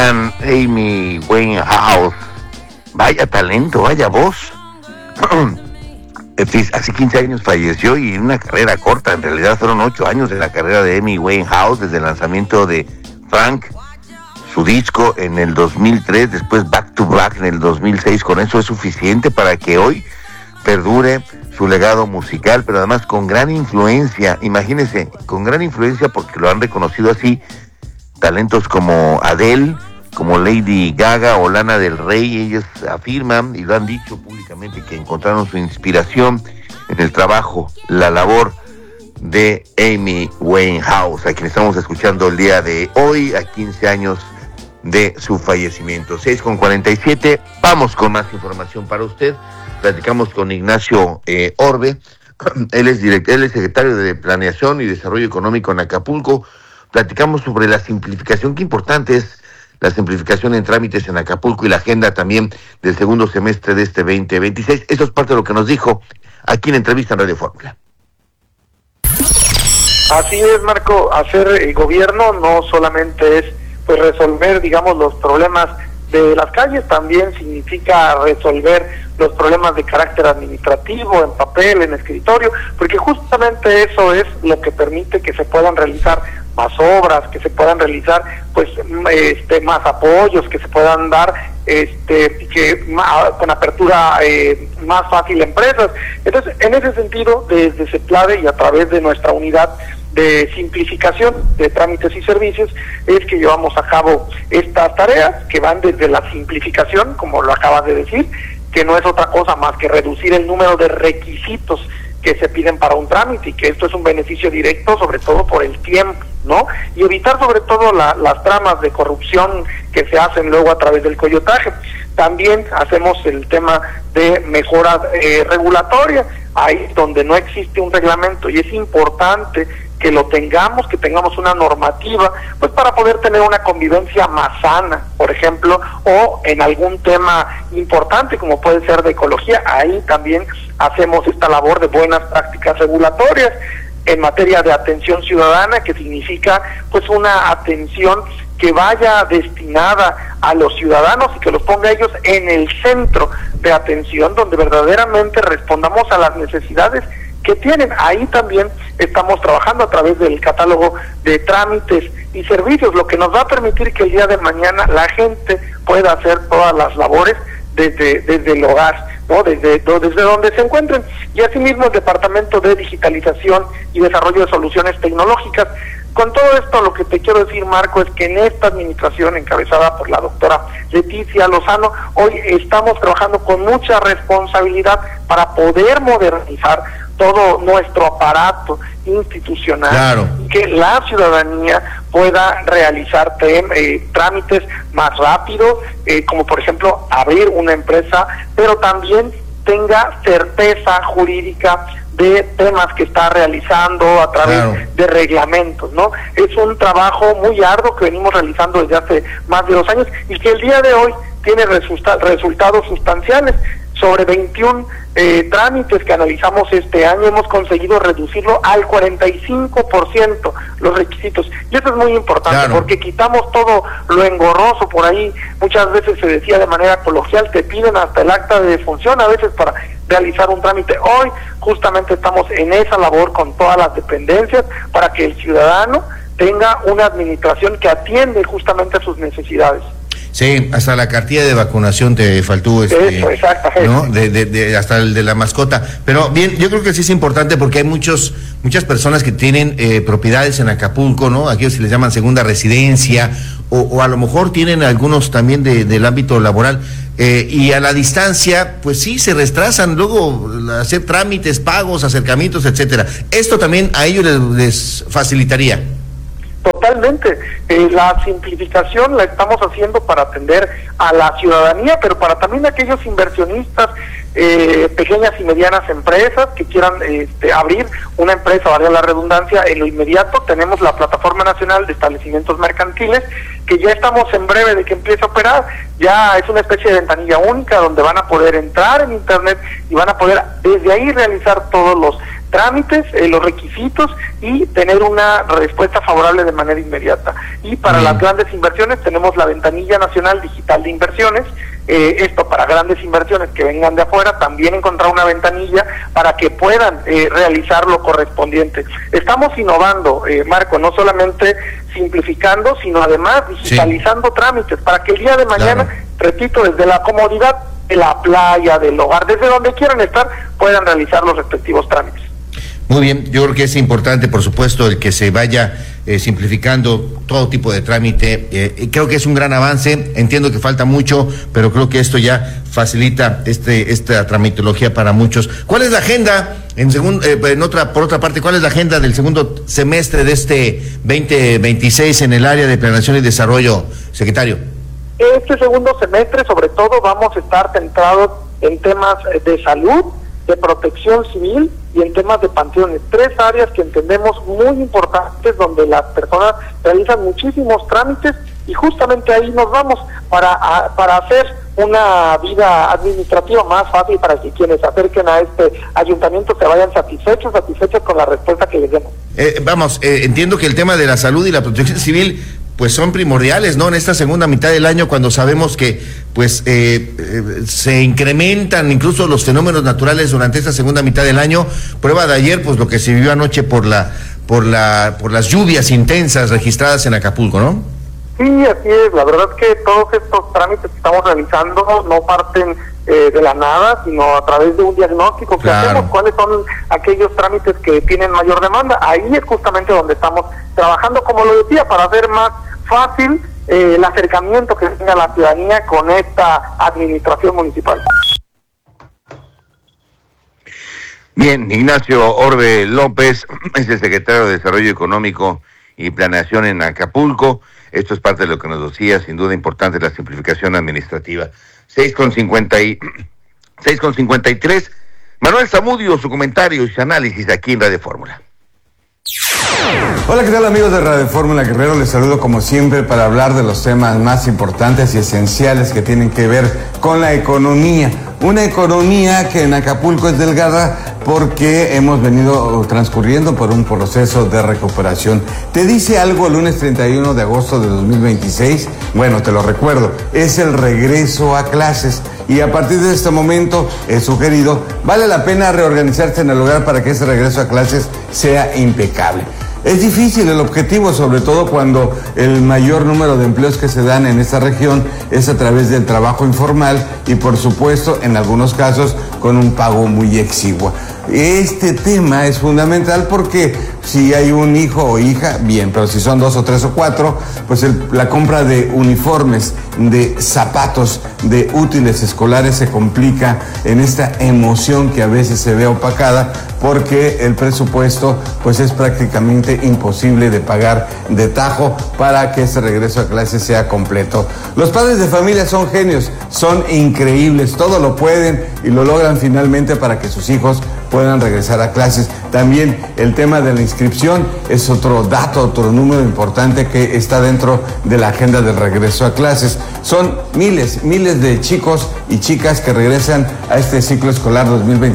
gran Amy Winehouse. Vaya talento, vaya voz. Hace 15 años falleció y en una carrera corta, en realidad fueron 8 años de la carrera de Amy Winehouse, desde el lanzamiento de Frank, su disco en el 2003, después Back to Black en el 2006. Con eso es suficiente para que hoy perdure su legado musical, pero además con gran influencia. Imagínense, con gran influencia, porque lo han reconocido así talentos como Adele, como Lady Gaga o Lana del Rey. Ellos afirman y lo han dicho públicamente que encontraron su inspiración en el trabajo, la labor de Amy Winehouse, a quien estamos escuchando el día de hoy, a 15 años de su fallecimiento. 6:47, vamos con más información para usted. Platicamos con Ignacio Orbe, él es secretario de Planeación y Desarrollo Económico en Acapulco. Platicamos sobre la simplificación, qué importante es la simplificación en trámites en Acapulco y la agenda también del segundo semestre de este 2026. Eso es parte de lo que nos dijo aquí en entrevista en Radio Fórmula. Así es, Marco, hacer gobierno no solamente es pues resolver, digamos, los problemas de las calles, también significa resolver los problemas de carácter administrativo, en papel, en escritorio, porque justamente eso es lo que permite que se puedan realizar más obras, que se puedan realizar pues más apoyos, que se puedan dar con apertura más fácil a empresas. Entonces, en ese sentido, desde CEPLADE y a través de nuestra unidad de simplificación de trámites y servicios, es que llevamos a cabo estas tareas que van desde la simplificación, como lo acabas de decir, que no es otra cosa más que reducir el número de requisitos que se piden para un trámite, y que esto es un beneficio directo, sobre todo por el tiempo, ¿no? Y evitar sobre todo las tramas de corrupción que se hacen luego a través del coyotaje. También hacemos el tema de mejora regulatoria, ahí donde no existe un reglamento, y es importante que lo tengamos, que tengamos una normativa, pues para poder tener una convivencia más sana, por ejemplo, o en algún tema importante como puede ser de ecología. Ahí también hacemos esta labor de buenas prácticas regulatorias en materia de atención ciudadana, que significa pues una atención que vaya destinada a los ciudadanos y que los ponga ellos en el centro de atención, donde verdaderamente respondamos a las necesidades que tienen. Ahí también estamos trabajando a través del catálogo de trámites y servicios, lo que nos va a permitir que el día de mañana la gente pueda hacer todas las labores desde el hogar, ¿no? Desde donde se encuentren. Y asimismo el Departamento de Digitalización y Desarrollo de Soluciones Tecnológicas. Con todo esto, lo que te quiero decir, Marco, es que en esta administración encabezada por la doctora Leticia Lozano, hoy estamos trabajando con mucha responsabilidad para poder modernizar todo nuestro aparato institucional, claro, y que la ciudadanía pueda realizar trámites más rápido, como por ejemplo abrir una empresa, pero también tenga certeza jurídica de temas que está realizando a través, claro, de reglamentos, ¿no? Es un trabajo muy arduo que venimos realizando desde hace más de 2 años y que el día de hoy tiene resultados sustanciales. Sobre 21 trámites que analizamos este año, hemos conseguido reducirlo al 45% los requisitos. Y esto es muy importante, claro, porque quitamos todo lo engorroso por ahí. Muchas veces se decía de manera coloquial, te piden hasta el acta de defunción a veces para realizar un trámite. Hoy justamente estamos en esa labor con todas las dependencias para que el ciudadano tenga una administración que atiende justamente a sus necesidades. Sí, hasta la cartilla de vacunación te faltó, Eso, exactamente, ¿no? Hasta el de la mascota. Pero bien, yo creo que sí es importante porque hay muchas personas que tienen propiedades en Acapulco, ¿no? Aquellos se les llaman segunda residencia, o a lo mejor tienen algunos también del ámbito laboral, y a la distancia, pues sí, se retrasan luego hacer trámites, pagos, acercamientos, etcétera. Esto también a ellos les facilitaría. Totalmente. La simplificación la estamos haciendo para atender a la ciudadanía, pero para también aquellos inversionistas, pequeñas y medianas empresas que quieran abrir una empresa, valga la redundancia. En lo inmediato tenemos la Plataforma Nacional de Establecimientos Mercantiles, que ya estamos en breve de que empiece a operar. Ya es una especie de ventanilla única donde van a poder entrar en internet y van a poder desde ahí realizar todos los trámites, los requisitos y tener una respuesta favorable de manera inmediata. Y para las grandes inversiones tenemos la Ventanilla Nacional Digital de Inversiones. Esto para grandes inversiones que vengan de afuera, también encontrar una ventanilla para que puedan realizar lo correspondiente. Estamos innovando, Marco, no solamente simplificando, sino además digitalizando trámites para que el día de mañana, repito, desde la comodidad de la playa, del hogar, desde donde quieran estar, puedan realizar los respectivos trámites. Muy bien, yo creo que es importante, por supuesto, el que se vaya simplificando todo tipo de trámite. Creo que es un gran avance, entiendo que falta mucho, pero creo que esto ya facilita esta tramitología para muchos. ¿Cuál es la agenda, por otra parte, cuál es la agenda del segundo semestre de este 2026 en el área de planeación y desarrollo, secretario? Este segundo semestre, sobre todo, vamos a estar centrados en temas de salud, de protección civil y en temas de panteones, 3 áreas que entendemos muy importantes, donde las personas realizan muchísimos trámites y justamente ahí nos vamos para hacer una vida administrativa más fácil para que quienes se acerquen a este ayuntamiento se vayan satisfechos con la respuesta que les demos. Entiendo que el tema de la salud y la protección civil pues son primordiales, ¿no? En esta segunda mitad del año, cuando sabemos que pues se incrementan incluso los fenómenos naturales durante esta segunda mitad del año. Prueba de ayer, pues lo que se vivió anoche por las lluvias intensas registradas en Acapulco, ¿no? Sí, así es. La verdad que todos estos trámites que estamos realizando no parten de la nada, sino a través de un diagnóstico que hacemos, cuáles son aquellos trámites que tienen mayor demanda. Ahí es justamente donde estamos trabajando, como lo decía, para hacer más fácil el acercamiento que tenga la ciudadanía con esta administración municipal. Bien, Ignacio Orbe López es el secretario de Desarrollo Económico y Planeación en Acapulco. Esto es parte de lo que nos decía, sin duda importante, la simplificación administrativa. 6:53. Manuel Zamudio, su comentario y su análisis aquí en Radio Fórmula. Hola, ¿qué tal, amigos de Radio Fórmula Guerrero? Les saludo como siempre para hablar de los temas más importantes y esenciales que tienen que ver con la economía. Una economía que en Acapulco es delgada porque hemos venido transcurriendo por un proceso de recuperación. ¿Te dice algo el lunes 31 de agosto de 2026? Bueno, te lo recuerdo, es el regreso a clases. Y a partir de este momento, he sugerido, vale la pena reorganizarse en el hogar para que ese regreso a clases sea impecable. Es difícil el objetivo, sobre todo cuando el mayor número de empleos que se dan en esta región es a través del trabajo informal y, por supuesto, en algunos casos, con un pago muy exiguo. Este tema es fundamental porque si hay un hijo o hija, bien, pero si son 2 o 3 o 4, pues la compra de uniformes, de zapatos, de útiles escolares se complica en esta emoción que a veces se ve opacada porque el presupuesto pues es prácticamente imposible de pagar de tajo para que ese regreso a clase sea completo. Los padres de familia son genios, son increíbles, todo lo pueden y lo logran finalmente para que sus hijos puedan regresar a clases. También el tema de la inscripción es otro dato, otro número importante que está dentro de la agenda del regreso a clases. Son miles de chicos y chicas que regresan a este ciclo escolar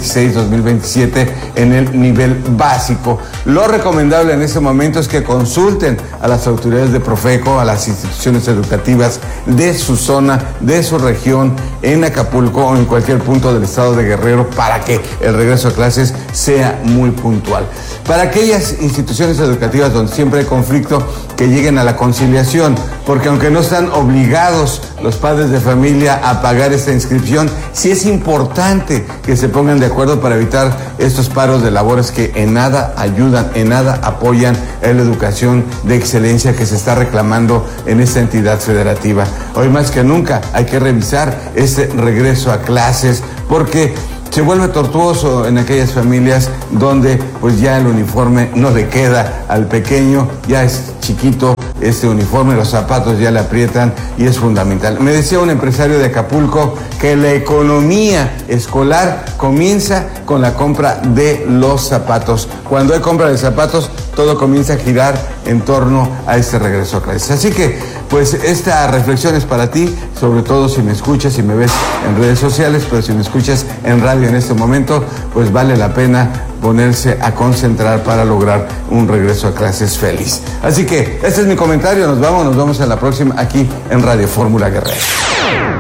2026-2027 en el nivel básico. Lo recomendable en este momento es que consulten a las autoridades de Profeco, a las instituciones educativas de su zona, de su región, en Acapulco o en cualquier punto del estado de Guerrero para que el regreso a clases sea muy puntual. Para aquellas instituciones educativas donde siempre hay conflicto, que lleguen a la conciliación, porque aunque no están obligados los padres de familia a pagar esta inscripción, sí es importante que se pongan de acuerdo para evitar estos paros de labores que en nada ayudan, en nada apoyan a la educación de excelencia que se está reclamando en esta entidad federativa. Hoy más que nunca hay que revisar este regreso a clases porque se vuelve tortuoso en aquellas familias donde pues ya el uniforme no le queda al pequeño, ya es chiquito este uniforme, los zapatos ya le aprietan y es fundamental. Me decía un empresario de Acapulco que la economía escolar comienza con la compra de los zapatos. Cuando hay compra de zapatos, todo comienza a girar en torno a este regreso a clases. Así que pues esta reflexión es para ti, sobre todo si me escuchas y me ves en redes sociales, pero si me escuchas en radio en este momento, pues vale la pena ponerse a concentrar para lograr un regreso a clases feliz. Así que este es mi comentario, nos vemos en la próxima aquí en Radio Fórmula Guerrero.